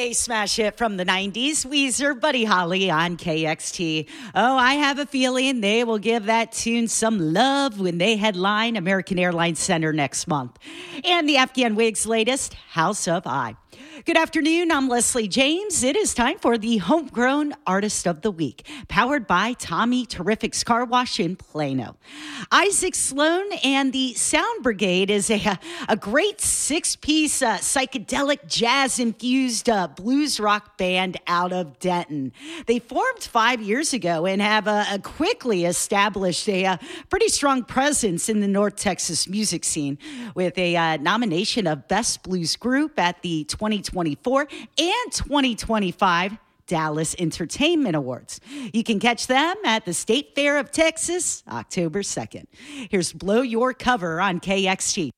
A smash hit from the 90s, Weezer, Buddy Holly on KXT. Oh, I have a feeling they will give that tune some love when they headline American Airlines Center next month. And the Afghan Wigs' latest, House of I. Good afternoon, I'm Leslie James. It is time for the Homegrown Artist of the Week, powered by Tommy Terrific's Car Wash in Plano. Isaac Sloan and the Sound Brigade is a great six-piece psychedelic jazz-infused blues rock band out of Denton. They formed 5 years ago and have quickly established a pretty strong presence in the North Texas music scene with a nomination of Best Blues Group at the 2024 and 2025 Dallas Entertainment Awards. You can catch them at the State Fair of Texas, October 2nd. Here's Blow Your Cover on KXT.